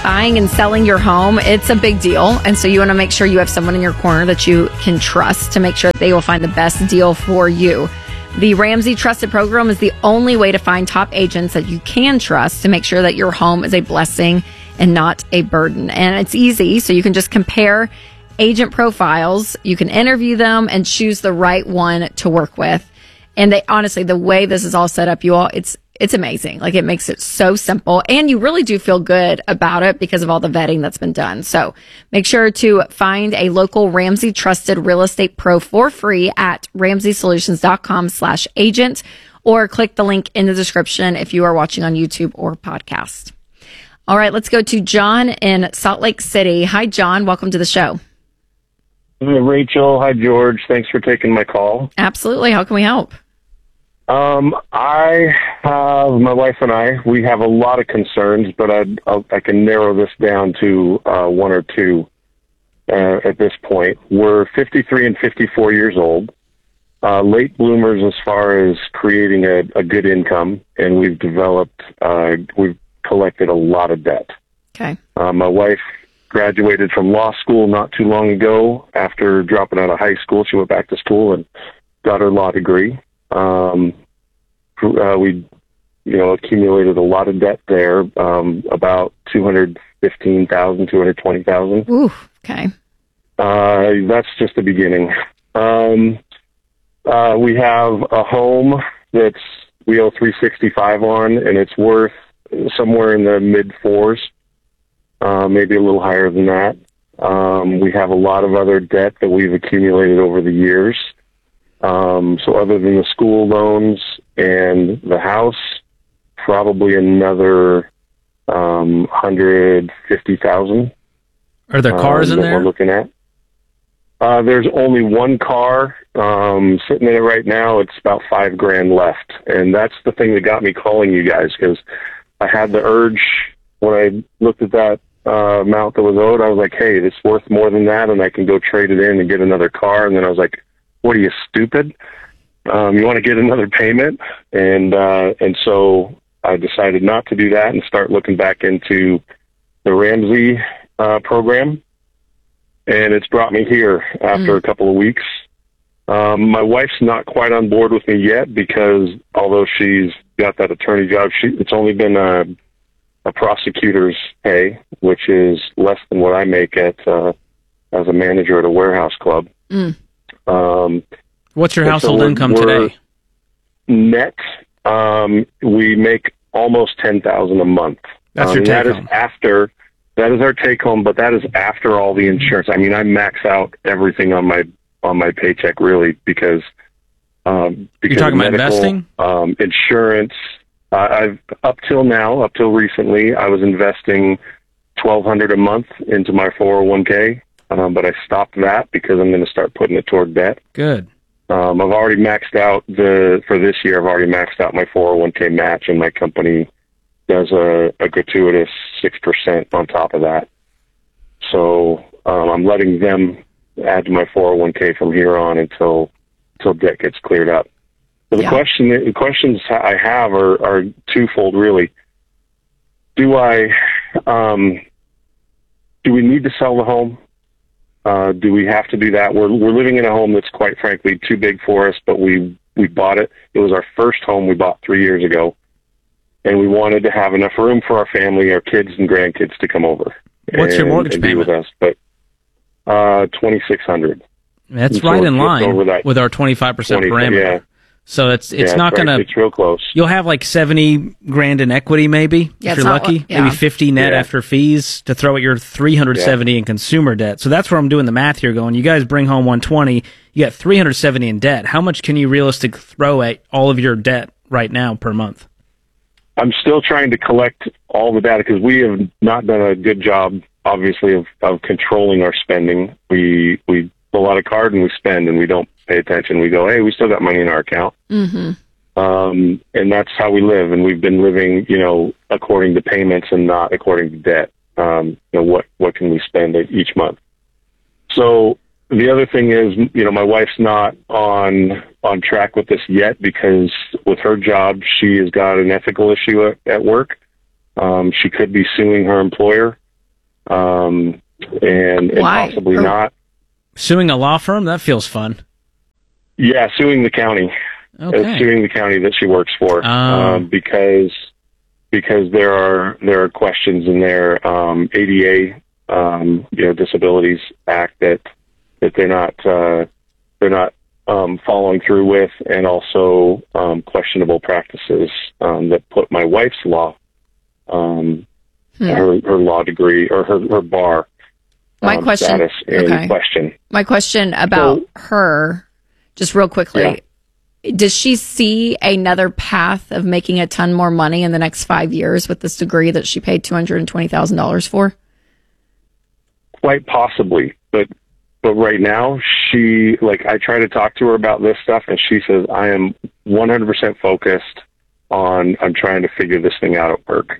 buying and selling your home, it's a big deal. And so you want to make sure you have someone in your corner that you can trust to make sure they will find the best deal for you. The Ramsey Trusted Program is the only way to find top agents that you can trust to make sure that your home is a blessing and not a burden. And it's easy, so you can just compare agent profiles. You can interview them and choose the right one to work with. And they honestly, the way this is all set up, you all, it's amazing. Like, it makes it so simple, and you really do feel good about it because of all the vetting that's been done. So make sure to find a local Ramsey Trusted Real Estate Pro for free at RamseySolutions.com/agent, or click the link in the description if you are watching on YouTube or podcast. All right, let's go to John in Salt Lake City. Hi, John. Welcome to the show. Hey, Rachel. Hi, George. Thanks for taking my call. Absolutely. How can we help? My wife and we have a lot of concerns, but I can narrow this down to one or two at this point. We're 53 and 54 years old, late bloomers as far as creating a good income, and we've collected a lot of debt. Okay. My wife graduated from law school not too long ago. After dropping out of high school, she went back to school and got her law degree. We, accumulated a lot of debt there, about $215,000, $220,000. Ooh, okay. That's just the beginning. We have a home we owe $365 on, and it's worth somewhere in the mid fours, maybe a little higher than that. We have a lot of other debt that we've accumulated over the years. So other than the school loans and the house, probably another $150,000. Are there cars in there? We're looking at. There's only one car sitting in it right now. It's about $5,000 left, and that's the thing that got me calling you guys, because I had the urge when I looked at that amount that was owed. I was like, hey, it's worth more than that, and I can go trade it in and get another car. And then I was like, what are you, stupid? You want to get another payment? And so I decided not to do that and start looking back into the Ramsey program. And it's brought me here after a couple of weeks. My wife's not quite on board with me yet, because although she's got that attorney job, it's only been a prosecutor's pay, which is less than what I make as a manager at a warehouse club. What's your household income today? Net, we make almost $10,000 a month. That's your take home. That is our take home, but that is after all the insurance. I mean, I max out everything on my paycheck, really, because you're talking about investing, insurance. Up till recently, I was investing $1,200 a month into my 401k. But I stopped that because I'm going to start putting it toward debt. Good. I've already maxed out for this year. I've already maxed out my 401k match, and my company does a gratuitous 6% on top of that. So I'm letting them add to my 401k from here on until debt gets cleared up. So the questions I have are twofold, really. Do we need to sell the home? Do we have to do that? We're living in a home that's quite frankly too big for us, but we bought it. It was our first home we bought 3 years ago, and we wanted to have enough room for our family, our kids and grandkids to come over. What's your mortgage payment? Be with us, but $2,600. That's right in line with our 25% parameter. Yeah. So it's not going to... It's real close. You'll have like $70,000 in equity, maybe, if you're lucky. Maybe 50 net after fees to throw at your 370 in consumer debt. So that's where I'm doing the math here, going, you guys bring home 120, you got 370 in debt. How much can you realistically throw at all of your debt right now per month? I'm still trying to collect all the data, because we have not done a good job, obviously, of controlling our spending. We pull out a card and we spend, and we don't pay attention. We go, hey, we still got money in our account. Mm-hmm. And that's how we live. And we've been living, according to payments and not according to debt. What can we spend each month? So the other thing is, my wife's not on track with this yet, because with her job, she has got an ethical issue at work. She could be suing her employer. and possibly not. Suing a law firm? That feels fun. Yeah, suing the county. Okay. Suing the county that she works for, because there are questions in their ADA, Disabilities Act that they're not following through with, and also questionable practices that put my wife's law, her law degree or her bar status in question. My question about her, just real quickly. Yeah. Does she see another path of making a ton more money in the next 5 years with this degree that she paid $220,000 for? Quite possibly, but right now I try to talk to her about this stuff, and she says I am 100% focused on trying to figure this thing out at work.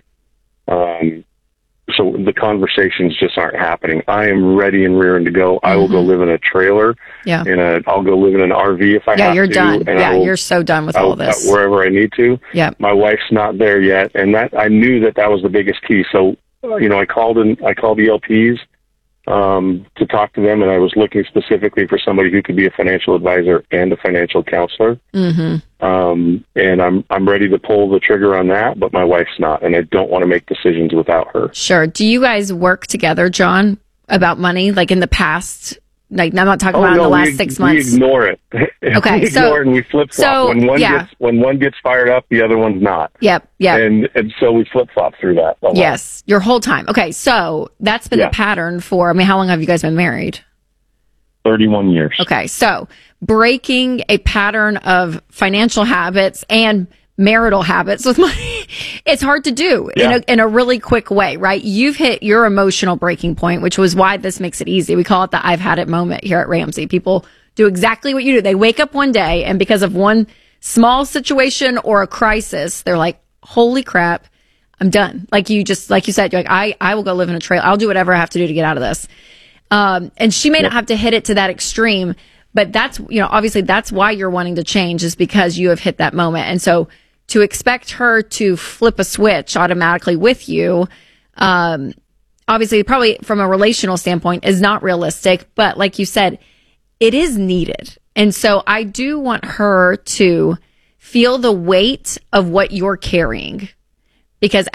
So the conversations just aren't happening. I am ready and rearing to go. I will go live in a trailer. Yeah. I'll go live in an RV if I have to. Yeah, you're done. You're so done with all this. Wherever I need to. Yeah. My wife's not there yet, and that I knew that was the biggest key. So, I called ELPs to talk to them, and I was looking specifically for somebody who could be a financial advisor and a financial counselor. Mm-hmm. And I'm ready to pull the trigger on that, but my wife's not, and I don't want to make decisions without her. Sure. Do you guys work together, John, about money, like in the past? Like, I'm not talking about in the last 6 months. We ignore it. Okay, we ignore it and we flip flop. When one gets fired up, the other one's not. Yep. And so we flip flop through that. Yes, your whole time. Okay, so that's been the pattern for. I mean, how long have you guys been married? 31 years. Okay, so breaking a pattern of financial habits and marital habits with money, it's hard to do in a really quick way, right? You've hit your emotional breaking point, which was why this makes it easy. We call it the I've had it moment here at Ramsey. People do exactly what you do. They wake up one day, and because of one small situation or a crisis, they're like, holy crap, I'm done. Like you said, you're like, I will go live in a trailer. I'll do whatever I have to do to get out of this. And she may not have to hit it to that extreme, but that's, obviously that's why you're wanting to change, is because you have hit that moment. And so to expect her to flip a switch automatically with you, obviously probably from a relational standpoint is not realistic, but like you said, it is needed. And so I do want her to feel the weight of what you're carrying, because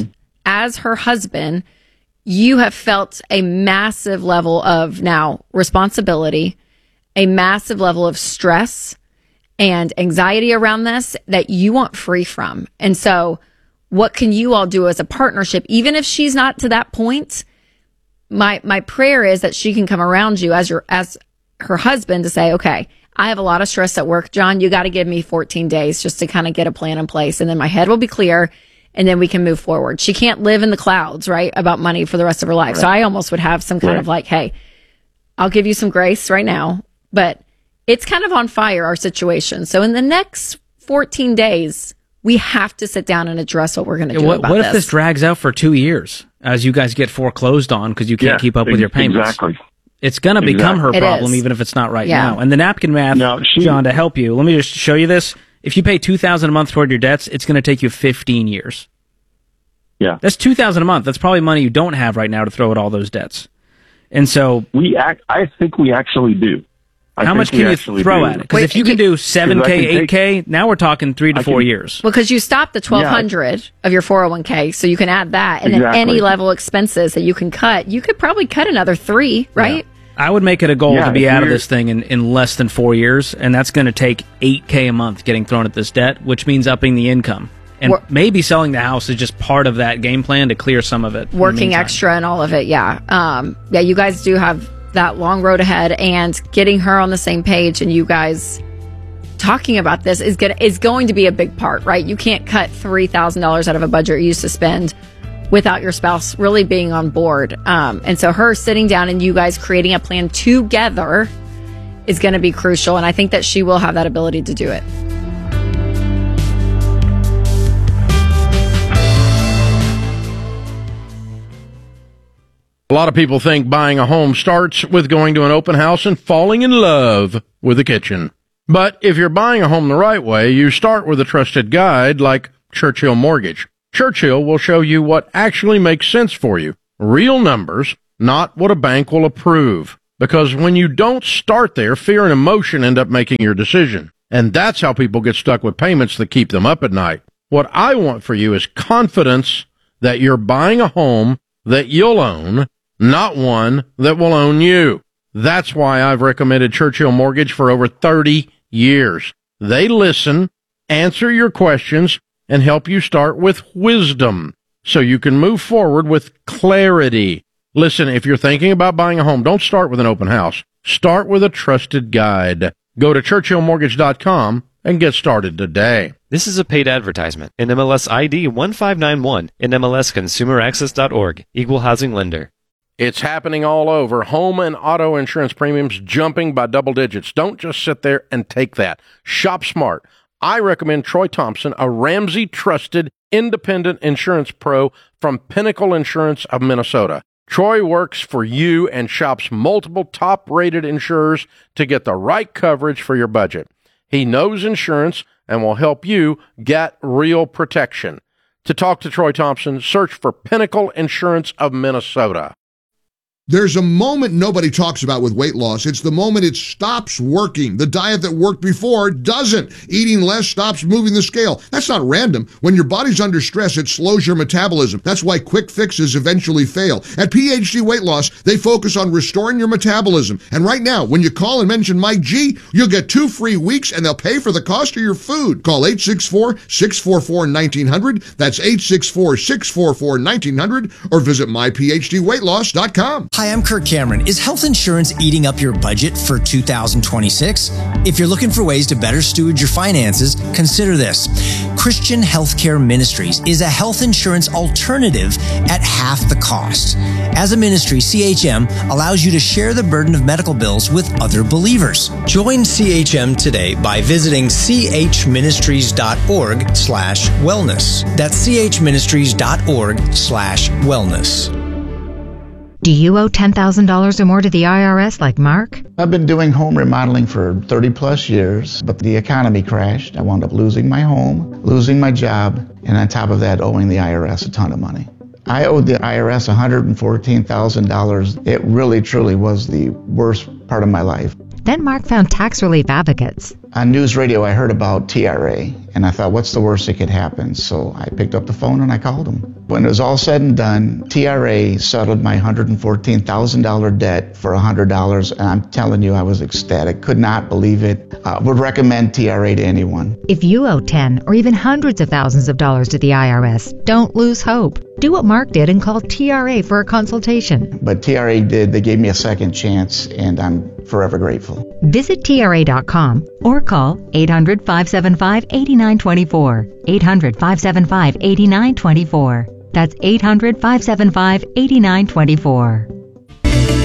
as her husband, you have felt a massive level of now responsibility, a massive level of stress and anxiety around this that you want free from. And so what can you all do as a partnership, even if she's not to that point? My prayer is that she can come around you as her husband to say, okay, I have a lot of stress at work, John, you got to give me 14 days just to kind of get a plan in place. And then my head will be clear, and then we can move forward. She can't live in the clouds, right, about money for the rest of her life. Right. So I almost would have some kind of like, hey, I'll give you some grace right now, but it's kind of on fire, our situation. So in the next 14 days, we have to sit down and address what we're going to do about this. What if this drags out for 2 years as you guys get foreclosed on because you can't keep up with your payments? Exactly. It's going to become her problem, even if it's not right now. And the napkin math, John, to help you, let me just show you this. If you pay $2,000 a month toward your debts, it's going to take you 15 years. Yeah. That's $2,000 a month. That's probably money you don't have right now to throw at all those debts. And so I think we actually do. How much can you throw at it? Because if you can do 7K, 8K, now we're talking 3 to 4 years. Well, because you stopped the $1,200 of your 401k, so you can add that, and then any level expenses that you can cut, you could probably cut another 3, right? Yeah. I would make it a goal to be out of this thing in less than 4 years, and that's going to take $8K a month getting thrown at this debt, which means upping the income. And maybe selling the house is just part of that game plan to clear some of it. Working extra and all of it, you guys do have that long road ahead, and getting her on the same page and you guys talking about this is going to be a big part, right? You can't cut $3,000 out of a budget you used to spend without your spouse really being on board. And so her sitting down and you guys creating a plan together is going to be crucial. And I think that she will have that ability to do it. A lot of people think buying a home starts with going to an open house and falling in love with a kitchen. But if you're buying a home the right way, you start with a trusted guide like Churchill Mortgage. Churchill will show you what actually makes sense for you, real numbers, not what a bank will approve. Because when you don't start there, fear and emotion end up making your decision. And that's how people get stuck with payments that keep them up at night. What I want for you is confidence that you're buying a home that you'll own, not one that will own you. That's why I've recommended Churchill Mortgage for over 30 years. They listen, answer your questions, and help you start with wisdom so you can move forward with clarity. Listen, if you're thinking about buying a home, don't start with an open house. Start with a trusted guide. Go to ChurchillMortgage.com and get started today. This is a paid advertisement. NMLS ID 1591, NMLSConsumerAccess.org, Equal Housing Lender. It's happening all over. Home and auto insurance premiums jumping by double digits. Don't just sit there and take that. Shop smart. I recommend Troy Thompson, a Ramsey trusted independent insurance pro from Pinnacle Insurance of Minnesota. Troy works for you and shops multiple top-rated insurers to get the right coverage for your budget. He knows insurance and will help you get real protection. To talk to Troy Thompson, search for Pinnacle Insurance of Minnesota. There's a moment nobody talks about with weight loss. It's the moment it stops working. The diet that worked before doesn't. Eating less stops moving the scale. That's not random. When your body's under stress, it slows your metabolism. That's why quick fixes eventually fail. At PhD Weight Loss, they focus on restoring your metabolism. And right now, when you call and mention Mike G, you'll get 2 free weeks and they'll pay for the cost of your food. Call 864-644-1900. That's 864-644-1900 or visit myphdweightloss.com. Hi, I'm Kirk Cameron. Is health insurance eating up your budget for 2026? If you're looking for ways to better steward your finances, consider this. Christian Healthcare Ministries is a health insurance alternative at half the cost. As a ministry, CHM allows you to share the burden of medical bills with other believers. Join CHM today by visiting chministries.org/wellness. That's chministries.org/wellness. Do you owe $10,000 or more to the IRS like Mark? I've been doing home remodeling for 30 plus years, but the economy crashed. I wound up losing my home, losing my job, and on top of that, owing the IRS a ton of money. I owed the IRS $114,000. It really, truly was the worst part of my life. Then Mark found Tax Relief Advocates. On news radio, I heard about TRA, and I thought, what's the worst that could happen? So I picked up the phone and I called them. When it was all said and done, TRA settled my $114,000 debt for $100, and I'm telling you, I was ecstatic. Could not believe it. Would recommend TRA to anyone. If you owe 10 or even hundreds of thousands of dollars to the IRS, don't lose hope. Do what Mark did and call TRA for a consultation. But TRA did. They gave me a second chance, and I'm forever grateful. Visit TRA.com or call 800-575-8924. 800-575-8924. That's 800-575-8924.